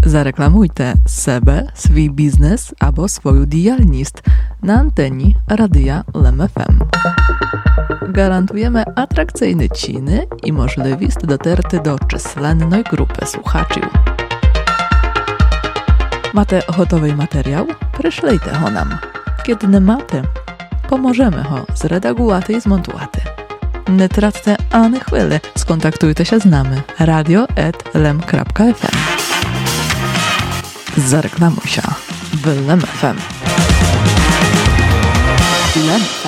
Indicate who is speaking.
Speaker 1: Zareklamujte себе, свій бізнес або свою діяльність на anteni Radia Lem FM. Гарантуємо атракційні ціни і можливість дотерти до численної групи słuchaczy. Маєте готовий матеріал? Пришлійте го нам. Kiedy не маєте, поможемо го зредагувати і змонтувати. Не тратьте ані хвилі, сконтактуйтеся з нами. radio@lem.fm. Zareklamuj się w Lem FM. Lem.